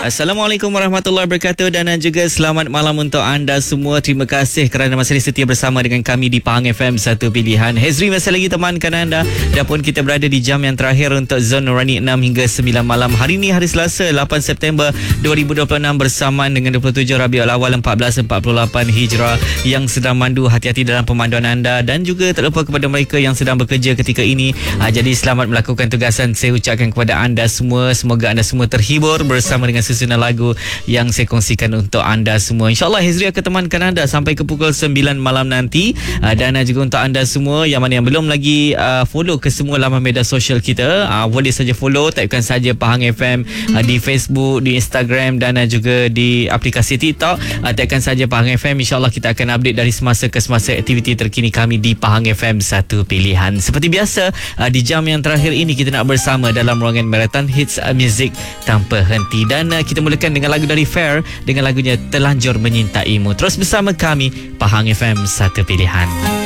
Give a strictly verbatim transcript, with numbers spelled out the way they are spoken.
Assalamualaikum warahmatullahi wabarakatuh dan juga selamat malam untuk anda semua. Terima kasih kerana masih setia bersama dengan kami di Pahang F M Satu Pilihan. Hezri masih lagi temankan anda dan pun kita berada di jam yang terakhir untuk Zon Nurani enam hingga sembilan malam. Hari ini hari Selasa lapan September dua ribu dua puluh enam bersamaan dengan dua puluh tujuh Rabiul Awal empat belas empat puluh lapan Hijrah. Yang sedang mandu, hati-hati dalam pemanduan anda dan juga tak lupa kepada mereka yang sedang bekerja ketika ini. Jadi selamat melakukan tugasan. Saya ucapkan kepada anda semua, semoga anda semua terhibur bersama dengan susunan lagu yang saya kongsikan untuk anda semua. InsyaAllah Hezri akan temankan anda sampai ke pukul sembilan malam nanti. Dan juga untuk anda semua yang mana yang belum lagi uh, follow ke semua laman media sosial kita, uh, boleh saja follow, typekan saja Pahang F M uh, di Facebook, di Instagram dan uh, juga di aplikasi TikTok. Uh, typekan saja Pahang F M. InsyaAllah kita akan update dari semasa ke semasa aktiviti terkini kami di Pahang F M Satu Pilihan. Seperti biasa, uh, di jam yang terakhir ini kita nak bersama dalam ruangan Marathon Hits uh, Music tanpa henti. Dan uh, kita mulakan dengan lagu dari Fair dengan lagunya Terlanjur Menyintaimu. Terus bersama kami Pahang F M Satu Pilihan.